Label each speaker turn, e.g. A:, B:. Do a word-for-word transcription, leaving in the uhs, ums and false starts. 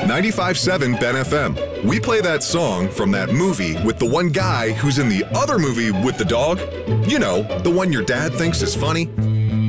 A: ninety-five point seven Ben F M. We play that song from that movie with the one guy who's in the other movie with the dog. You know, the one your dad thinks is funny.